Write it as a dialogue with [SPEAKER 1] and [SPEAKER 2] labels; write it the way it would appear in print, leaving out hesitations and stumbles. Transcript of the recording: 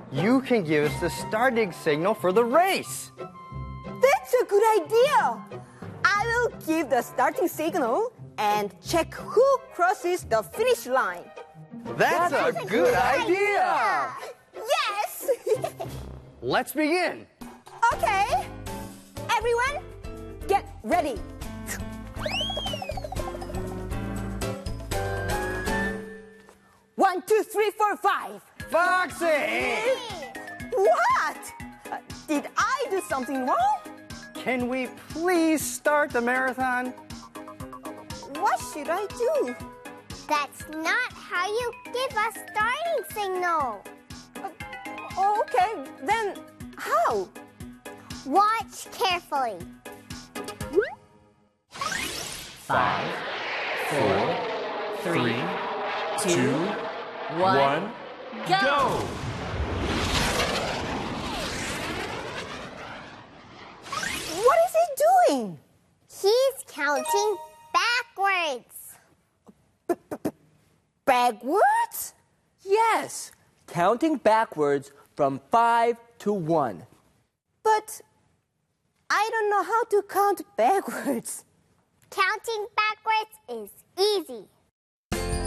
[SPEAKER 1] you can give us the starting signal for the race.
[SPEAKER 2] That's a good idea. I will give the starting signal and check who crosses the finish line.
[SPEAKER 1] That's a good idea.
[SPEAKER 2] Yes!
[SPEAKER 1] Let's begin.
[SPEAKER 2] Okay. Everyone, get ready. One, two, three, four, five.
[SPEAKER 1] Foxy!
[SPEAKER 2] What? Did I do something wrong?
[SPEAKER 1] Can we please start the marathon?
[SPEAKER 2] What should I do?
[SPEAKER 3] That's not how you give a starting signal.
[SPEAKER 2] Okay, then how?
[SPEAKER 3] Watch carefully.
[SPEAKER 4] 5, 4, 3, 2, 1, go!
[SPEAKER 2] What is he doing?
[SPEAKER 3] He's counting backwards.
[SPEAKER 2] Backwards?
[SPEAKER 5] Yes, counting backwards from 5 to 1.
[SPEAKER 2] But I don't know how to count backwards.
[SPEAKER 3] Counting backwards is easy.